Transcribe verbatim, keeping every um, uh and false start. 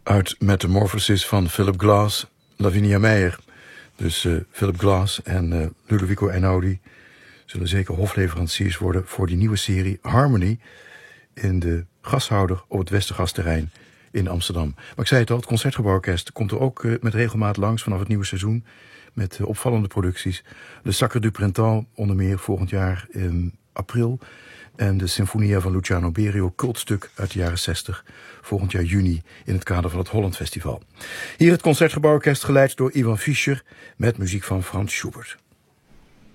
uit Metamorphosis van Philip Glass, Lavinia Meijer. Dus uh, Philip Glass en uh, Ludovico Einaudi zullen zeker hofleveranciers worden voor die nieuwe serie Harmony in de gashouder op het Westergasterrein in Amsterdam. Maar ik zei het al, het Concertgebouworkest komt er ook uh, met regelmaat langs vanaf het nieuwe seizoen met uh, opvallende producties. De Sacre du Printemps onder meer volgend jaar in april. En de Sinfonia van Luciano Berio, cultstuk uit de jaren zestig, volgend jaar juni in het kader van het Holland Festival. Hier het Concertgebouworkest geleid door Ivan Fischer met muziek van Franz Schubert.